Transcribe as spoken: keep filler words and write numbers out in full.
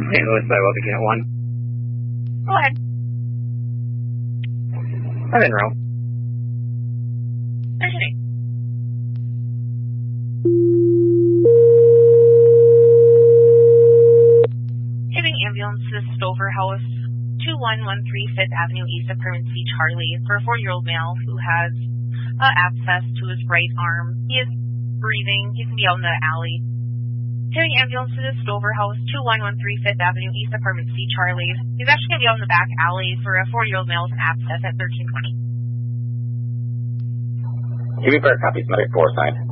Saint Louis Sidewalk Unit one. Go ahead. I'm in row. There's your name. Giving ambulance to Stover House, two one one three Fifth Avenue East, apartment C, Charlie, for a four-year-old male who has uh, abscess to his right arm. He is breathing. He's going to be out in the alley. Giving ambulance to the Stover House, two one one three Fifth Avenue East, apartment C, Charlie. He's actually going to be out in the back alley for a four-year-old male with an abscess at thirteen twenty. Give me fair copies, medic four side.